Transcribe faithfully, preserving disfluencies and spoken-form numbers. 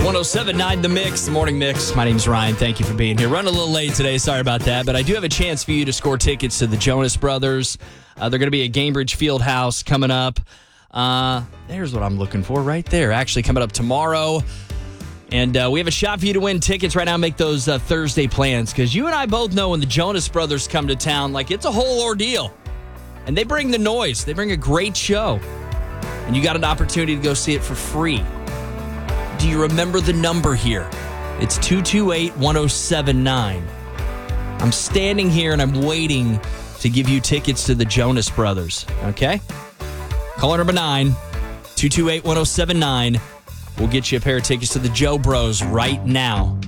one oh seven point nine The Mix, the morning mix. My name's Ryan. Thank you for being here. Run a little late today. Sorry about that. But I do have a chance for you to score tickets to the Jonas Brothers. Uh, they're going to be at Gainbridge Fieldhouse coming up. Uh, there's what I'm looking for right there. Actually coming up tomorrow. And uh, we have a shot for you to win tickets right now. Make those uh, Thursday plans. Because you and I both know when the Jonas Brothers come to town, like, it's a whole ordeal. And they bring the noise. They bring a great show. And you got an opportunity to go see it for free. Do you remember the number here? It's two two eight, one oh seven nine. I'm standing here and I'm waiting to give you tickets to the Jonas Brothers, okay? Caller number nine, two two eight, one oh seven nine. We'll get you a pair of tickets to the Joe Bros right now.